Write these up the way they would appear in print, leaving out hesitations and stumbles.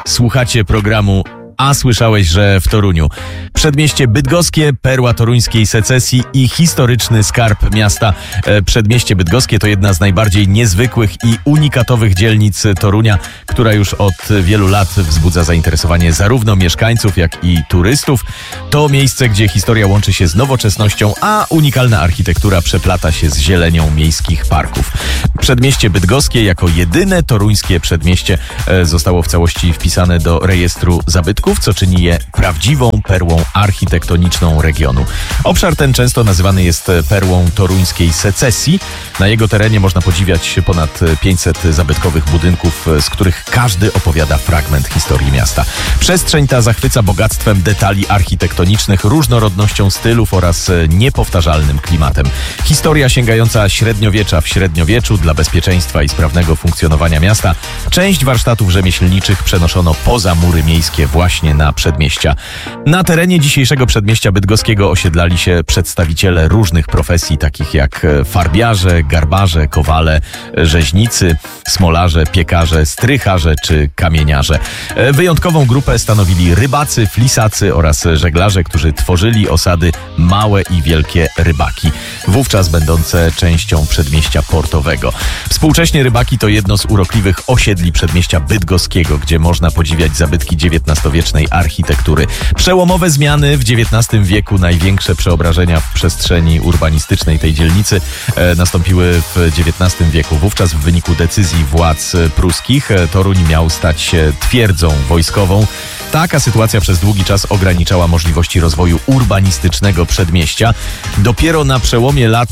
Słuchacie programu A słyszałeś, że w Toruniu? Przedmieście bydgoskie, perła toruńskiej secesji i historyczny skarb miasta. Przedmieście bydgoskie to jedna z najbardziej niezwykłych i unikatowych dzielnic Torunia, która już od wielu lat wzbudza zainteresowanie zarówno mieszkańców, jak i turystów. To miejsce, gdzie historia łączy się z nowoczesnością, a unikalna architektura przeplata się z zielenią miejskich parków. Przedmieście bydgoskie jako jedyne toruńskie przedmieście zostało w całości wpisane do rejestru zabytków, co czyni je prawdziwą perłą architektoniczną regionu. Obszar ten często nazywany jest perłą toruńskiej secesji. Na jego terenie można podziwiać ponad 500 zabytkowych budynków, z których każdy opowiada fragment historii miasta. Przestrzeń ta zachwyca bogactwem detali architektonicznych, różnorodnością stylów oraz niepowtarzalnym klimatem. Historia sięgająca średniowiecza w średniowieczu dla bezpieczeństwa i sprawnego funkcjonowania miasta. Część warsztatów rzemieślniczych przenoszono poza mury miejskie właśnie na przedmieścia. Na terenie dzisiejszego przedmieścia bydgoskiego osiedlali się przedstawiciele różnych profesji, takich jak farbiarze, garbarze, kowale, rzeźnicy, smolarze, piekarze, strycharze czy kamieniarze. Wyjątkową grupę stanowili rybacy, flisacy oraz żeglarze, którzy tworzyli osady Małe i Wielkie Rybaki, wówczas będące częścią przedmieścia portowego. Współcześnie Rybaki to jedno z urokliwych osiedli przedmieścia bydgoskiego, gdzie można podziwiać zabytki XIX-wiecznej architektury. Przełomowe zmiany w XIX wieku, największe przeobrażenia w przestrzeni urbanistycznej tej dzielnicy nastąpiły w XIX wieku. Wówczas w wyniku decyzji władz pruskich Toruń miał stać się twierdzą wojskową. Taka sytuacja przez długi czas ograniczała możliwości rozwoju urbanistycznego przedmieścia. Dopiero na przełomie lat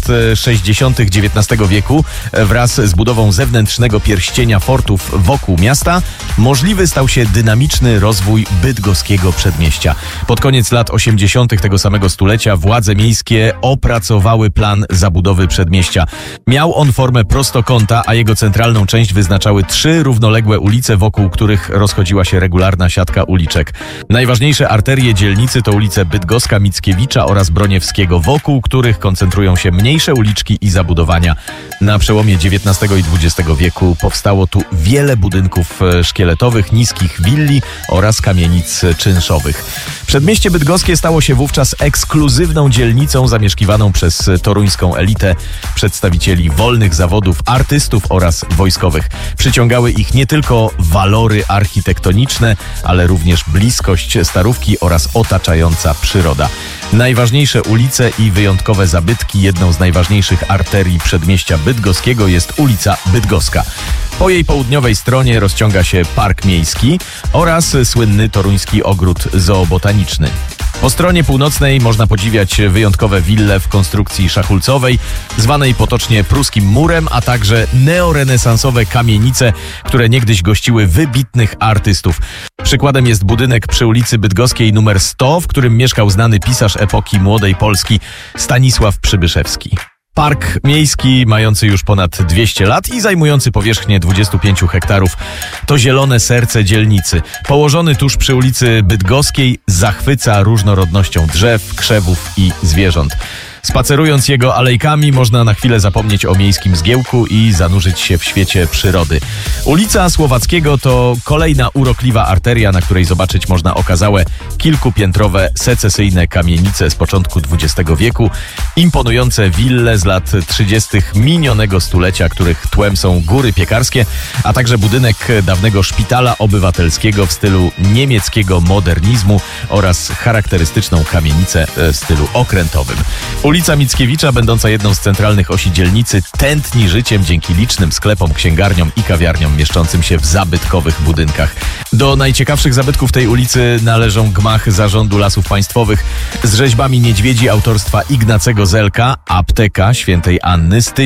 60. XIX wieku wraz z budową zewnętrznego pierścienia fortów wokół miasta możliwy stał się dynamiczny rozwój bydgoskiego przedmieścia. Pod koniec lat 80. tego samego stulecia władze miejskie opracowały plan zabudowy przedmieścia. Miał on formę prostokąta, a jego centralną część wyznaczały 3 równoległe ulice, wokół których rozchodziła się regularna siatka uliczek. Najważniejsze arterie dzielnicy to ulice Bydgoska, Mickiewicza oraz Broniewskiego, wokół których koncentrują się mniejsze uliczki i zabudowania. Na przełomie XIX i XX wieku powstało tu wiele budynków szkieletowych, niskich willi oraz kamienic czynszowych. Przedmieście bydgoskie stało się wówczas ekskluzywną dzielnicą zamieszkiwaną przez toruńską elitę, przedstawicieli wolnych zawodów, artystów oraz wojskowych. Przyciągały ich nie tylko walory architektoniczne, ale również bliskość Starówki oraz otaczająca przyroda. Najważniejsze ulice i wyjątkowe zabytki, jedną z najważniejszych arterii przedmieścia bydgoskiego jest ulica Bydgoska. Po jej południowej stronie rozciąga się Park Miejski oraz słynny toruński ogród zoobotaniczny. Po stronie północnej można podziwiać wyjątkowe wille w konstrukcji szachulcowej, zwanej potocznie pruskim murem, a także neorenesansowe kamienice, które niegdyś gościły wybitnych artystów. Przykładem jest budynek przy ulicy Bydgoskiej nr 100, w którym mieszkał znany pisarz epoki Młodej Polski Stanisław Przybyszewski. Park miejski, mający już ponad 200 lat i zajmujący powierzchnię 25 hektarów, to zielone serce dzielnicy. Położony tuż przy ulicy Bydgoskiej zachwyca różnorodnością drzew, krzewów i zwierząt. Spacerując jego alejkami można na chwilę zapomnieć o miejskim zgiełku i zanurzyć się w świecie przyrody. Ulica Słowackiego to kolejna urokliwa arteria, na której zobaczyć można okazałe kilkupiętrowe secesyjne kamienice z początku XX wieku, imponujące wille z lat 30. minionego stulecia, których tłem są góry piekarskie, a także budynek dawnego szpitala obywatelskiego w stylu niemieckiego modernizmu oraz charakterystyczną kamienicę w stylu okrętowym. Ulica Mickiewicza, będąca jedną z centralnych osi dzielnicy, tętni życiem dzięki licznym sklepom, księgarniom i kawiarniom mieszczącym się w zabytkowych budynkach. Do najciekawszych zabytków tej ulicy należą gmach Zarządu Lasów Państwowych z rzeźbami niedźwiedzi autorstwa Ignacego Zelka, apteka Świętej Anny z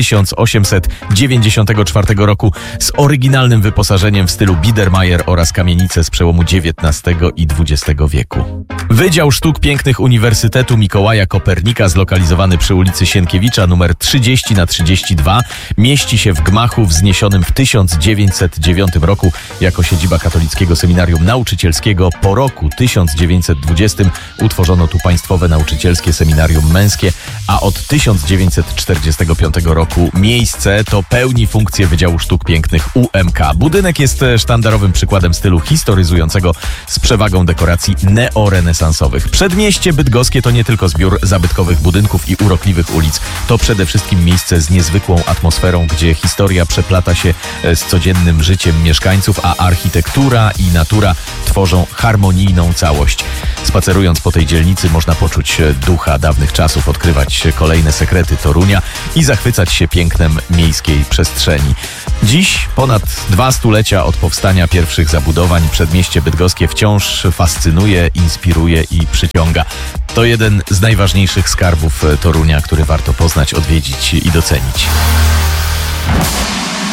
1894 roku z oryginalnym wyposażeniem w stylu Biedermeier oraz kamienice z przełomu XIX i XX wieku. Wydział Sztuk Pięknych Uniwersytetu Mikołaja Kopernika, zlokalizowany przy ulicy Sienkiewicza nr 30/32, mieści się w gmachu wzniesionym w 1909 roku jako siedziba Katolickiego Seminarium Nauczycielskiego. Po roku 1920 utworzono tu Państwowe Nauczycielskie Seminarium Męskie, a od 1945 roku miejsce to pełni funkcję Wydziału Sztuk Pięknych UMK. Budynek jest sztandarowym przykładem stylu historyzującego z przewagą dekoracji neorenesansowych. Przedmieście bydgoskie to nie tylko zbiór zabytkowych budynków i urokliwych ulic. To przede wszystkim miejsce z niezwykłą atmosferą, gdzie historia przeplata się z codziennym życiem mieszkańców, a architektura i natura tworzą harmonijną całość. Spacerując po tej dzielnicy można poczuć ducha dawnych czasów, odkrywać kolejne sekrety Torunia i zachwycać się pięknem miejskiej przestrzeni. Dziś, ponad 2 stulecia od powstania pierwszych zabudowań, przedmieście bydgoskie wciąż fascynuje, inspiruje i przyciąga. To jeden z najważniejszych skarbów Torunia, który warto poznać, odwiedzić i docenić.